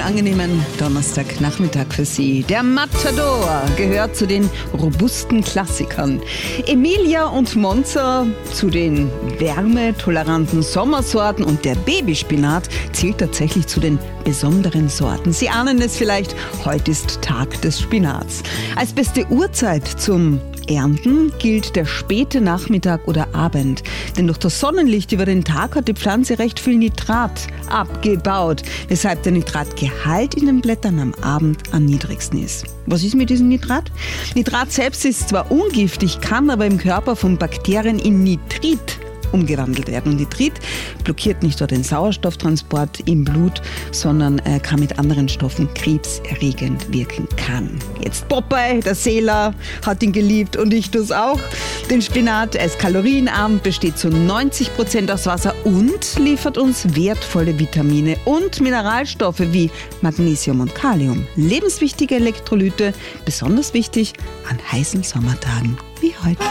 angenehmen Donnerstagnachmittag für Sie. Der Matador gehört zu den robusten Klassikern. Emilia und Monza zu den wärmetoleranten Sommersorten und der Babyspinat zählt tatsächlich zu den besonderen Sorten. Sie ahnen es vielleicht, heute ist Tag des Spinats. Als beste Uhrzeit zum Ernten gilt der späte Nachmittag oder Abend. Denn durch das Sonnenlicht über den Tag hat die Pflanze recht viel Nitrat abgebaut, weshalb der Nitratgehalt in den Blättern am Abend am niedrigsten ist. Was ist mit diesem Nitrat? Nitrat selbst ist zwar ungiftig, kann aber im Körper von Bakterien in Nitrit umgewandelt werden. Und Nitrit blockiert nicht nur den Sauerstofftransport im Blut, sondern kann mit anderen Stoffen krebserregend wirken kann. Jetzt Popeye, der Seeler, hat ihn geliebt und ich tue es auch. Den Spinat, er ist kalorienarm, besteht zu 90% aus Wasser und liefert uns wertvolle Vitamine und Mineralstoffe wie Magnesium und Kalium. Lebenswichtige Elektrolyte, besonders wichtig an heißen Sommertagen wie heute.